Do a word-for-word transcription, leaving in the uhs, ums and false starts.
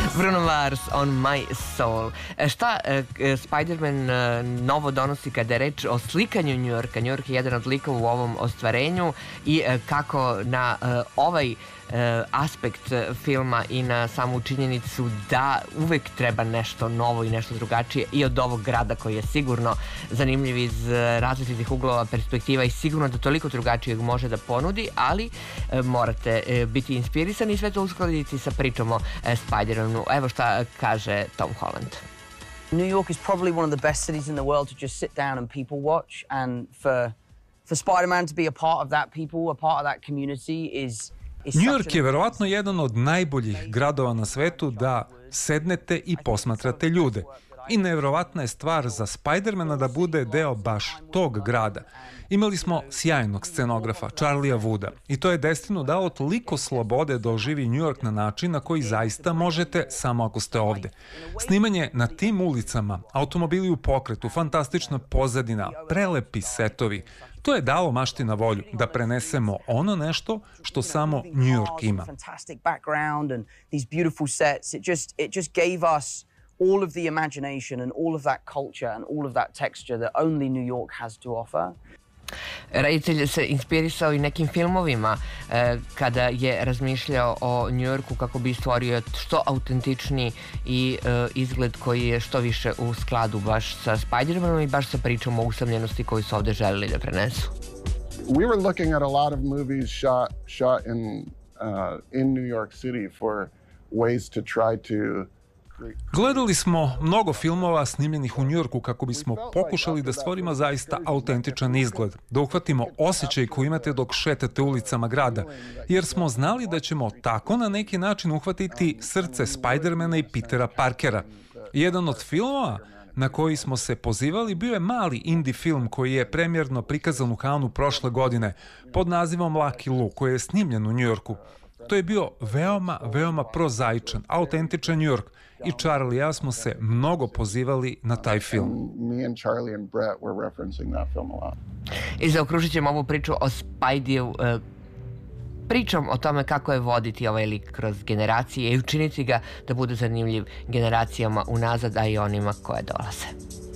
Bruno Mars, On My Soul. Šta Spider-Man novo donosi kada je reč o slikanju Njujorka? Njujork je jedan od likova u ovom ostvarenju i kako na ovaj aspekt filma i na samu činjenicu da uvek treba nešto novo i nešto drugačije i od ovog grada koji je sigurno zanimljiv iz različitih uglova perspektiva i sigurno da toliko drugačijeg može da ponudi, ali morate biti inspirisani i sve to uskladiti sa pričom o Spider-Manu. Evo šta kaže Tom Holland. New York is probably one of the best cities in the world to just sit down and people watch, and for for Spider-Man to be a part of that people, a part of that community is New York je verovatno jedan od najboljih gradova na svetu da sednete i posmatrate ljude. I nevjerovatna je stvar za Spider-mana da bude deo baš tog grada. Imali smo sjajnog scenografa, Charlie'a Wooda, i to je Destinu dao toliko slobode da oživi New York na način na koji zaista možete samo ako ste ovde. Snimanje na tim ulicama, automobili u pokretu, fantastična pozadina, prelepi setovi, to je dalo mašti na volju da prenesemo ono nešto što samo New York ima. All of the imagination and all of that culture and all of that texture that only New York has to offer. Reditelj se inspirisao i nekim filmovima eh, kada je razmišljao o Njujorku kako bi stvorio što autentičniji i eh, izgled koji je što više u skladu baš sa Spider-Manom i baš sa pričom o usamljenosti koju su ovde želeli da prenesu. We were looking at a lot of movies shot shot in uh, in New York City for ways to try to Gledali smo mnogo filmova snimljenih u Njujorku kako bismo pokušali da stvorimo zaista autentičan izgled, da uhvatimo osjećaj koji imate dok šetate ulicama grada, jer smo znali da ćemo tako na neki način uhvatiti srce Spider-mana i Petera Parkera. Jedan od filmova na koji smo se pozivali bio je mali indie film koji je premijerno prikazan u Cannesu prošle godine pod nazivom Lucky Luke, koji je snimljen u Njujorku. To je bio veoma, veoma prozaičan, autentičan New York i Charlie i ja smo se mnogo pozivali na taj film. Me and Charlie and Brett were referencing that film a lot. I zaokružit ćemo ovu priču o Spidey-u uh, pričom o tome kako je voditi ovaj lik kroz generacije i učiniti ga da bude zanimljiv generacijama unazad, a i onima koje dolaze.